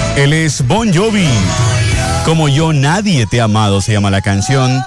Él es Bon Jovi. Como yo, nadie te ha amado, se llama la canción.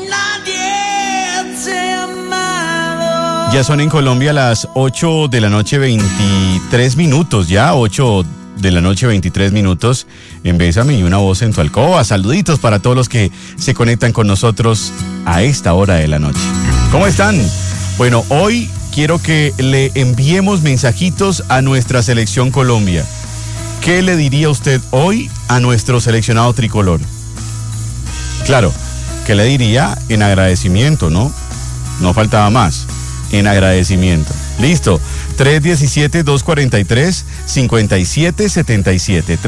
Ya son en Colombia las 8 de la noche 23 minutos, ya 8 de la noche 23 minutos en Bésame y una voz en tu alcoba. Saluditos para todos los que se conectan con nosotros a esta hora de la noche. ¿Cómo están? Bueno, hoy quiero que le enviemos mensajitos a nuestra selección Colombia. ¿Qué le diría usted hoy a nuestro seleccionado tricolor? Claro, ¿qué le diría? En agradecimiento, ¿no? No faltaba más. En agradecimiento. Listo. 317-243-5777.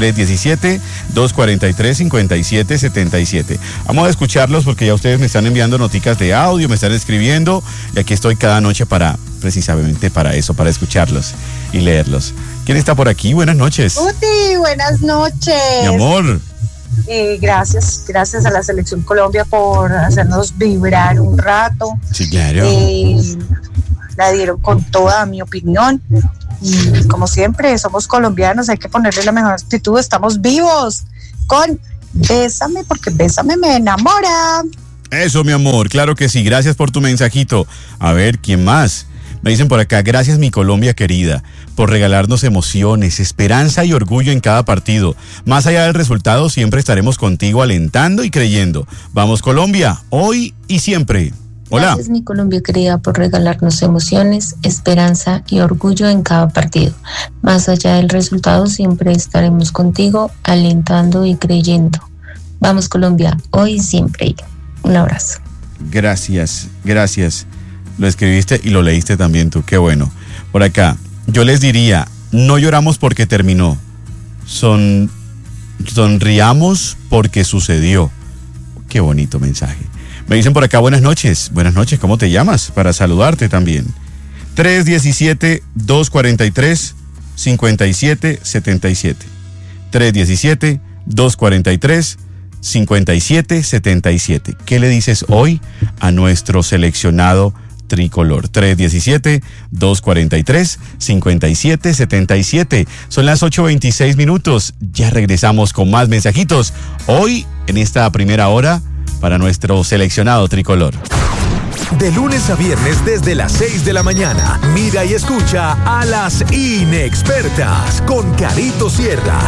317-243-5777. Vamos a escucharlos porque ya ustedes me están enviando noticas de audio, me están escribiendo y aquí estoy cada noche precisamente para eso, para escucharlos y leerlos. ¿Quién está por aquí? Buenas noches. Uti, buenas noches. Mi amor. Gracias a la Selección Colombia por hacernos vibrar un rato. Sí, claro. La dieron con toda mi opinión. Y como siempre, somos colombianos, hay que ponerle la mejor actitud. Estamos vivos con Bésame, porque Bésame me enamora. Eso, mi amor, claro que sí. Gracias por tu mensajito. A ver, ¿quién más? Me dicen por acá, gracias mi Colombia querida, por regalarnos emociones, esperanza y orgullo en cada partido. Más allá del resultado, siempre estaremos contigo alentando y creyendo. Vamos Colombia, hoy y siempre. Hola. Gracias mi Colombia querida por regalarnos emociones, esperanza y orgullo en cada partido. Más allá del resultado, siempre estaremos contigo alentando y creyendo. Vamos Colombia, hoy y siempre. Un abrazo. Gracias. Lo escribiste y lo leíste también tú, qué bueno. Por acá, yo les diría, no lloramos porque terminó, sonriamos porque sucedió. Qué bonito mensaje. Me dicen por acá, buenas noches, ¿cómo te llamas? Para saludarte también. 317-243-5777. 317-243-5777. ¿Qué le dices hoy a nuestro seleccionado tricolor? 317-243-5777. Son las 8:26 minutos. Ya regresamos con más mensajitos. Hoy, en esta primera hora, para nuestro seleccionado tricolor. De lunes a viernes desde las 6 de la mañana. Mira y escucha a las inexpertas con Carito Sierra.